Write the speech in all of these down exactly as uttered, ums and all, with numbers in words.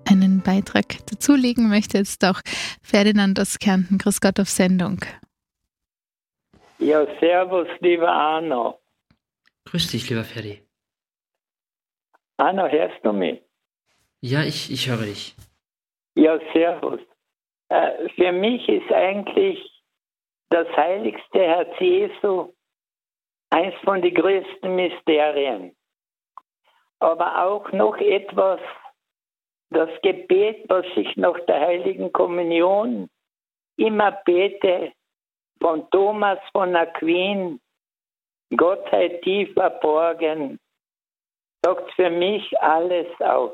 einen Beitrag dazulegen möchte, jetzt auch Ferdinand aus Kärnten. Grüß Gott auf Sendung. Ja, servus, lieber Arno. Grüß dich, lieber Ferdi. Arno, hörst du mich? Ja, ich, ich höre dich. Ja, servus. Äh, für mich ist eigentlich das heiligste Herz Jesu eins von den größten Mysterien. Aber auch noch etwas, das Gebet, was ich nach der Heiligen Kommunion immer bete, von Thomas von Aquin, Gott sei tief verborgen, sagt für mich alles aus.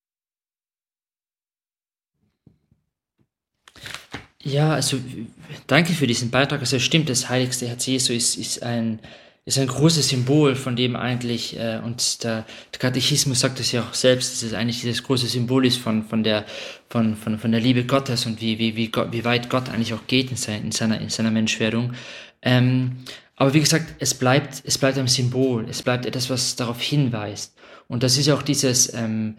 Ja, also danke für diesen Beitrag. Also stimmt, das heiligste Herz Jesu ist, ist ein ist ein großes Symbol, von dem eigentlich, äh, und der, der Katechismus sagt es ja auch selbst, dass es eigentlich dieses große Symbol ist von, von, der, von, von, von der Liebe Gottes und wie, wie, wie, Gott, wie weit Gott eigentlich auch geht in, sein, in, seiner, in seiner Menschwerdung. Ähm, aber wie gesagt, es bleibt, es bleibt ein Symbol, es bleibt etwas, was darauf hinweist. Und das ist auch dieses, ähm,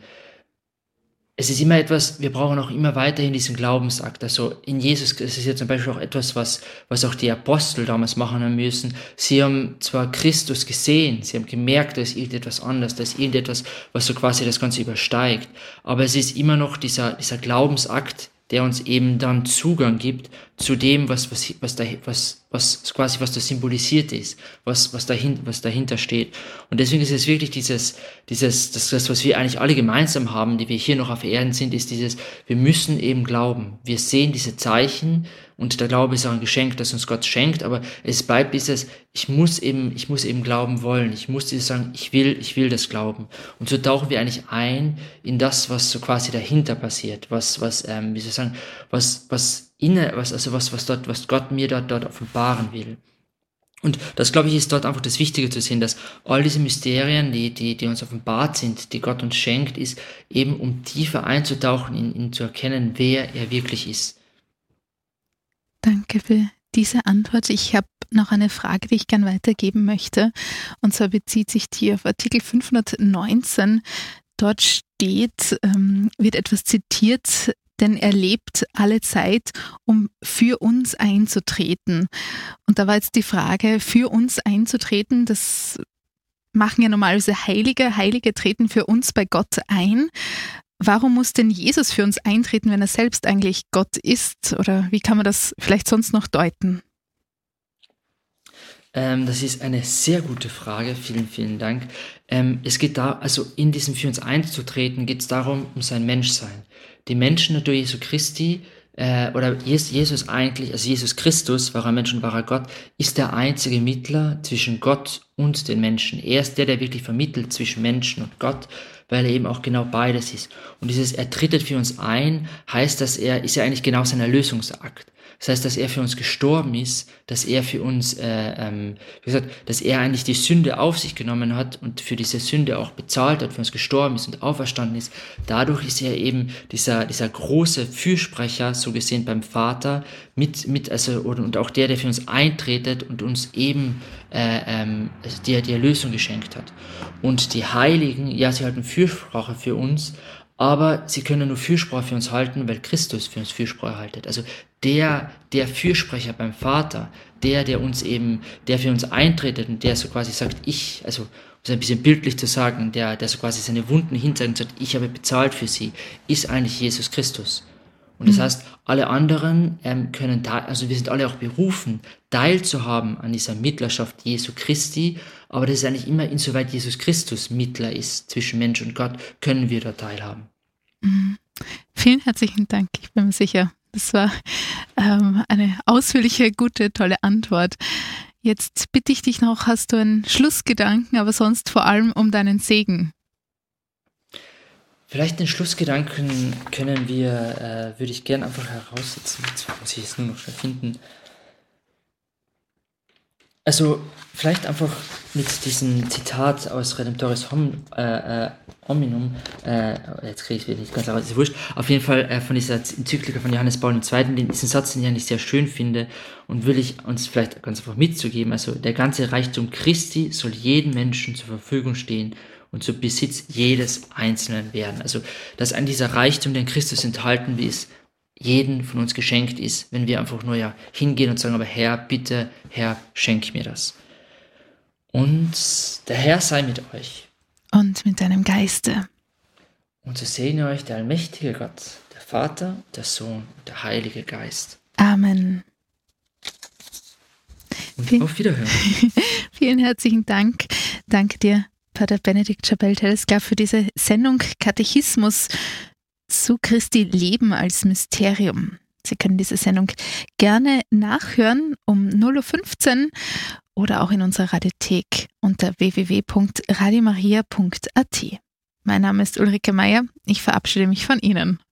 es ist immer etwas, wir brauchen auch immer weiterhin diesen Glaubensakt. Also in Jesus, es ist ja zum Beispiel auch etwas, was, was auch die Apostel damals machen haben müssen. Sie haben zwar Christus gesehen, sie haben gemerkt, da ist irgendetwas anders, da ist irgendetwas, was so quasi das Ganze übersteigt. Aber es ist immer noch dieser, dieser Glaubensakt, der uns eben dann Zugang gibt zu dem, was, was, was, da, was, was quasi, was da symbolisiert ist, was, was, dahin, was dahinter steht. Und deswegen ist es wirklich dieses, dieses, das, das, was wir eigentlich alle gemeinsam haben, die wir hier noch auf Erden sind, ist dieses, wir müssen eben glauben. Wir sehen diese Zeichen und der Glaube ist auch ein Geschenk, das uns Gott schenkt, aber es bleibt dieses, ich muss eben, ich muss eben glauben wollen. Ich muss dieses sagen, ich will, ich will das glauben. Und so tauchen wir eigentlich ein in das, was so quasi dahinter passiert, was, was, ähm, wie soll ich sagen, was, was inne, was, also was, was dort, was Gott mir dort, dort offenbaren will. Und das, glaube ich, ist dort einfach das Wichtige zu sehen, dass all diese Mysterien, die, die, die uns offenbart sind, die Gott uns schenkt, ist eben, um tiefer einzutauchen, in, in zu erkennen, wer er wirklich ist. Danke für diese Antwort. Ich habe noch eine Frage, die ich gern weitergeben möchte. Und zwar bezieht sich die auf Artikel fünfhundertneunzehn. Dort steht, ähm, wird etwas zitiert, denn er lebt alle Zeit, um für uns einzutreten. Und da war jetzt die Frage, für uns einzutreten, das machen ja normalerweise Heilige. Heilige treten für uns bei Gott ein. Warum muss denn Jesus für uns eintreten, wenn er selbst eigentlich Gott ist? Oder wie kann man das vielleicht sonst noch deuten? Ähm, das ist eine sehr gute Frage. Vielen, vielen Dank. Ähm, es geht da, also in diesem für uns einzutreten, geht es darum, um sein Menschsein. Die Menschennatur Jesu Christi, äh, oder Jesus eigentlich, also Jesus Christus, wahrer Mensch und wahrer Gott, ist der einzige Mittler zwischen Gott und den Menschen. Er ist der, der wirklich vermittelt zwischen Menschen und Gott, weil er eben auch genau beides ist. Und dieses er trittet für uns ein, heißt, dass er, ist ja eigentlich genau sein Erlösungsakt. Das heißt, dass er für uns gestorben ist, dass er für uns, äh, ähm, wie gesagt, dass er eigentlich die Sünde auf sich genommen hat und für diese Sünde auch bezahlt hat, für uns gestorben ist und auferstanden ist. Dadurch ist er eben dieser, dieser große Fürsprecher, so gesehen beim Vater, mit, mit, also, und auch der, der für uns eintretet und uns eben, äh, ähm, also die, die Erlösung geschenkt hat. Und die Heiligen, ja, sie halten Fürsprache für uns, aber sie können nur Fürsprache für uns halten, weil Christus für uns Fürsprache haltet. Also der, der Fürsprecher beim Vater, der, der uns eben, der für uns eintretet und der so quasi sagt, ich, also um es ein bisschen bildlich zu sagen, der, der so quasi seine Wunden hinzeigt und sagt, ich habe bezahlt für sie, ist eigentlich Jesus Christus. Und das heißt, alle anderen ähm, können da, also wir sind alle auch berufen, teilzuhaben an dieser Mittlerschaft Jesu Christi, aber das ist eigentlich immer, insoweit Jesus Christus Mittler ist zwischen Mensch und Gott, können wir da teilhaben. Mhm. Vielen herzlichen Dank. Ich bin mir sicher, das war ähm, eine ausführliche, gute, tolle Antwort. Jetzt bitte ich dich noch, hast du einen Schlussgedanken, aber sonst vor allem um deinen Segen? Vielleicht den Schlussgedanken können wir, äh, würde ich gerne einfach heraussetzen. Jetzt muss ich es nur noch schnell finden. Also vielleicht einfach mit diesem Zitat aus Redemptoris Hom, äh, äh, Hominum, äh, jetzt kriege ich es wieder nicht ganz raus, ist wurscht, auf jeden Fall äh, von dieser Enzyklika von Johannes Paul der Zweite, diesen Satz, den ich eigentlich sehr schön finde und will ich uns vielleicht ganz einfach mitzugeben, also der ganze Reichtum Christi soll jedem Menschen zur Verfügung stehen und zu Besitz jedes Einzelnen werden. Also, dass an dieser Reichtum, der in Christus enthalten ist, jeden von uns geschenkt ist, wenn wir einfach nur ja hingehen und sagen, aber Herr, bitte, Herr, schenk mir das. Und der Herr sei mit euch. Und mit deinem Geiste. Und so segne euch der allmächtige Gott, der Vater, der Sohn und der Heilige Geist. Amen. Und Viel- auf Wiederhören. Vielen herzlichen Dank. Danke dir, Pater Benedikt Schabell-Telesklav, für diese Sendung Katechismus zu Christi Leben als Mysterium. Sie können diese Sendung gerne nachhören um null Uhr fünfzehn oder auch in unserer Radiothek unter w w w punkt radio maria punkt a t. Mein Name ist Ulrike Meier. Ich verabschiede mich von Ihnen.